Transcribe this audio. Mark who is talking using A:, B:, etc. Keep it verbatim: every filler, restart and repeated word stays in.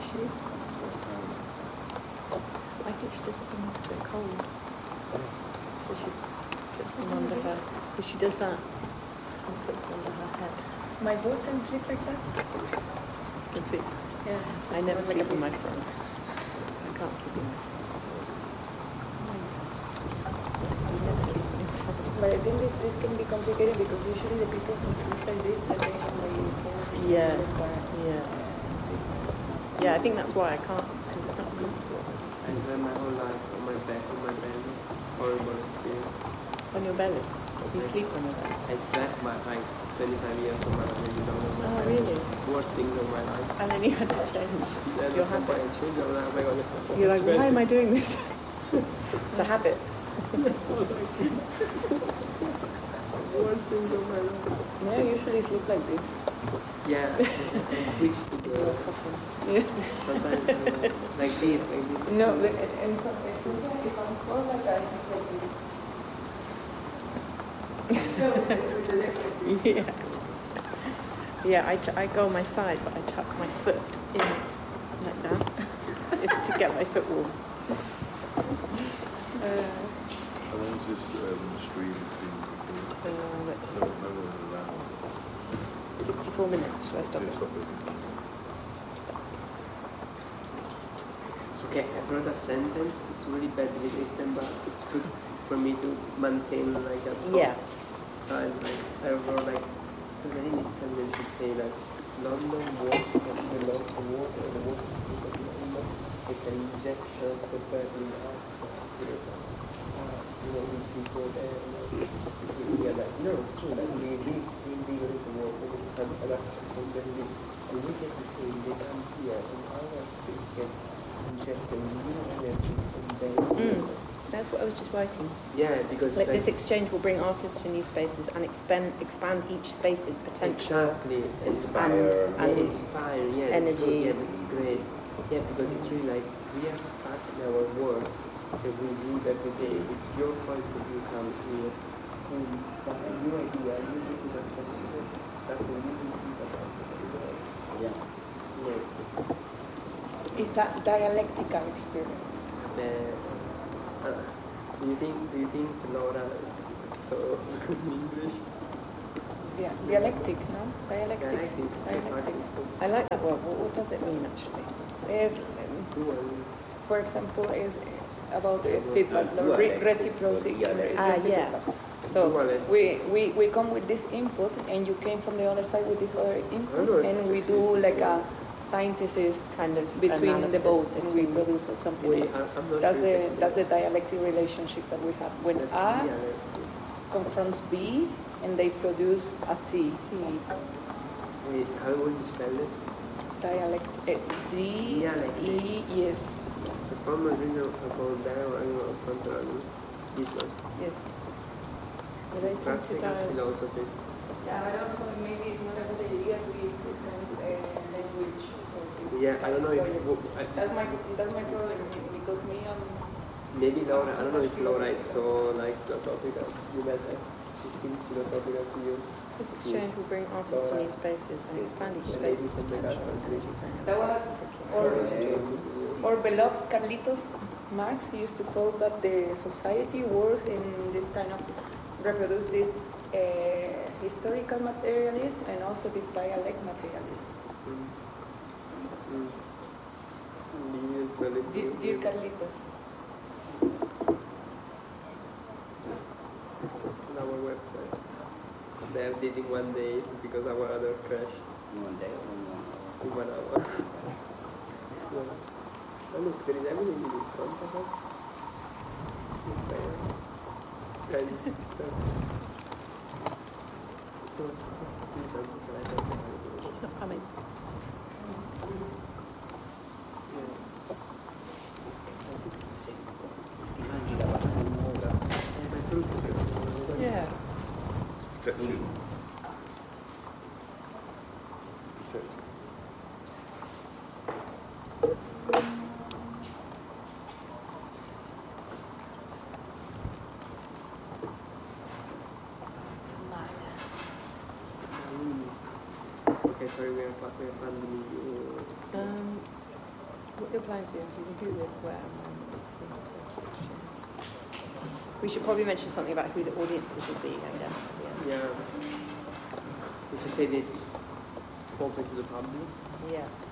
A: she? I think she does it when it's so cold. So she puts them under her, because she does that and puts them under her head.
B: My boyfriend sleep like that.
A: Can see.
B: Yeah.
A: I never
B: Like
A: sleep
B: a
A: with my
B: beast.
A: friend. I can't sleep with my friend. You never sleep with your friend.
B: But I think this, this can be complicated because usually the people who sleep like this, that they have like
A: Yeah.
B: required.
A: Yeah. Yeah, I think that's why I can't, because it's not comfortable.
C: I spent my whole life on my back, on my belly. Horrible experience.
A: On your belly? You sleep on your belly?
C: I slept my like twenty-five years of my life, you don't know my
A: Oh,
C: belly.
A: really?
C: Worst things of my life.
A: And then you had to change
C: Then
A: your
C: at some point
A: habit.
C: I changed, I was like, oh my god, this is so
A: You're like,
C: much
A: why am I
C: better.
A: doing this? It's a habit.
C: Worst things of my life.
B: No, I usually sleep like this.
C: Yeah, I switched to the
B: Yeah.
C: sometimes uh, like this, like this.
B: No, but, and so, sometimes if I'm cold like that, I sleep like this.
A: Yeah. Yeah, I, t- I go on my side, but I tuck my foot in like that if, to get my foot warm. Uh,
D: How long is this um, stream between
A: uh,
D: no,
A: let's-
D: no one around?
A: sixty-four minutes. Should I stop
D: Yeah,
A: it?
D: stop it.
A: Stop.
C: Okay, I wrote a sentence, it's really badly written, but it's good for me to maintain like a
A: Yeah.
C: sign. Like, I wrote like, because I think this sentence should say like, London water, the local water, the water of London, it's an injection prepared in the heart. You know, we people there, we are like, no, it's true, like we live in the little world, with some electric from the live, and we get to say they come here, and our space get injected new energy, and then,
A: Mm. That's what I was just writing.
C: yeah, because
A: Like
C: it's
A: this exchange will bring artists to new spaces and expand expand each space's potential.
C: exactly,
A: Expand
C: inspire,
A: and
C: yeah, inspire, yeah, it's
A: energy.
C: true, yeah, it's great, yeah, because it's really like, we are stuck in our work, that we live every day, with your point of view come here, and by a new idea, new things are possible, start to really think about it, yeah, yeah.
B: It's a dialectical experience.
C: The, uh, do you think do you think Laura is so good in English?
B: Yeah, dialectic, no? Dialectic.
C: Dialectic,
B: Dialectic.
A: I like that word. What, what does it mean actually?
B: Is, um,
C: Dual.
B: for example, is about uh, feedback,
C: Uh,
B: re-
C: dualect.
B: reciprocity.
C: Dialect.
A: Ah,
B: reciprocal. So
C: Dualect.
B: we, we, we come with this input, and you came from the other side with this other input,
C: know,
B: and we
C: it's-
B: do
C: it's-
B: like a synthesis
A: Kind of
B: between the
A: analysis
B: both, and we
A: between-
B: produce something
C: Wait,
B: else.
C: I'm, I'm not
B: That's
C: sure
B: the
C: if
B: that's the dialectic relationship that we have. When
C: that's
B: A
C: dialect.
B: confronts B, and they produce a C.
C: Wait, how would you spell it?
B: Dialect. eh, D
C: Dialectic.
B: E yes
C: The form of region about diagonal or contrary. This one.
B: yes.
A: Relating to
C: Classical
A: dialect.
C: philosophy.
B: Yeah, but also maybe it's not a good idea to use this kind of uh, language. For this
C: Yeah, I don't know if
B: project.
C: I,
B: That's my that's my problem because me um
C: maybe Laura. I don't know if Laura is so like philosophical. You met her. She seems philosophical to you.
A: This exchange will bring artists to new spaces and expand each space's potential.
B: that was or or beloved Carlitos Marx used to tell that the society works in this kind of reproduce this uh, historical materialism and also this dialect materialism.
C: Mm. Mm. Mm, it's a little-
B: Dear, dear Carlitos.
C: It's on our website. They are dating one day because our other crashed
E: One day, one hour.
C: in one hour. No. Oh, look, there is everything in front of us. It's there. And it's there. It was- it's on the side of the-
A: She's not coming.
C: Yeah.
E: Sì. Ti mangi la banana nuova.
C: Eh, ma è brutto che non lo vedo.
A: Yeah.
D: Protect you. Protect.
C: Okay, sorry, we are, we are pandemic.
A: Um, What you're planning to do, you can do with where and when. We should probably mention something about who the audiences will be, I guess. Yeah.
C: Yeah. We should say that it's open to the public.
A: Yeah.